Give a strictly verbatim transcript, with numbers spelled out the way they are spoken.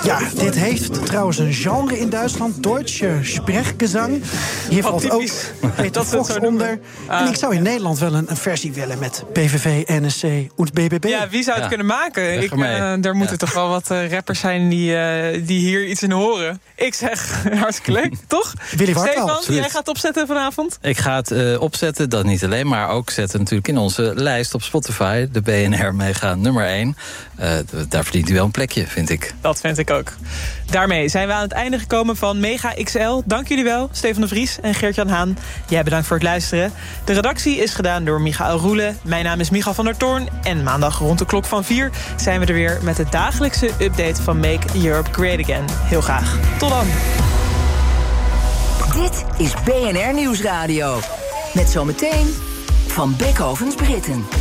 Ja, dit heeft trouwens een genre in Duitsland. Deutsche Sprechgesang. Hier valt ook Peter Fox onder. Ah. En ik zou in Nederland wel een, een versie willen met P V V, N S C en B B B. Ja, wie zou het Ja. kunnen maken? Ik, uh, er moeten Ja. toch wel wat uh, rappers zijn die, uh, die hier iets in horen. Ik zeg, hartstikke leuk, toch? Willy Wartaal. Stefan, jij gaat opzetten vanavond? Ik ga het uh, opzetten, dat niet alleen, maar ook zetten natuurlijk in onze lijst op Spotify. De B N R Mega nummer één. Uh, daar verdient hij wel een plekje, vind ik. Dat vind ik ook. Daarmee zijn we aan het einde gekomen van Mega X L. Dank jullie wel, Stefan de Vries en Geert-Jan Haan. Jij bedankt voor het luisteren. De redactie is gedaan door Michael Roelen. Mijn naam is Michal van der Toorn. En maandag rond de klok van vier zijn we er weer met de dagelijkse update van Make Europe Great Again. Heel graag. Tot dan. Dit is B N R Nieuwsradio. Met zometeen Van Beckhovens Britten.